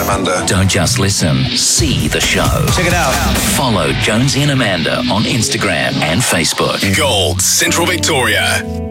Amanda. Don't just listen, see the show. Check it out. Follow Jonesy and Amanda on Instagram and Facebook. Gold, Central Victoria.